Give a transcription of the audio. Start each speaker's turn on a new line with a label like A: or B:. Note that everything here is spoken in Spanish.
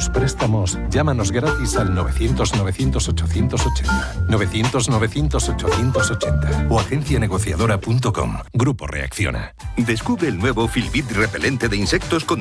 A: tus préstamos, llámanos gratis al 900-900-880, 900-900-880 o agencianegociadora.com. Grupo Reacciona.
B: Descubre el nuevo Filbit repelente de insectos con